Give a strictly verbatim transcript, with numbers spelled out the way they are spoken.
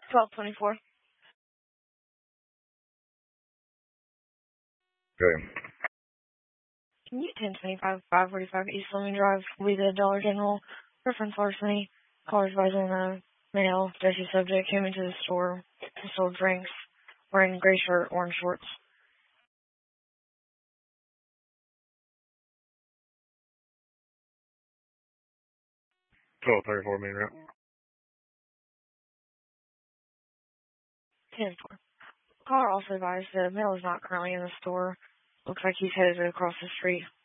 twelve twenty-four. Okay. Can you ten twenty-five, five forty-five East Fleming Drive, Louisville, Dollar General, reference larceny, callers by the male, dirty subject, came into the store and sold drinks, wearing a gray shirt, orange shorts. twelve thirty-four main route. ten four. Caller also advised the male is not currently in the store. Looks like he's headed across the street.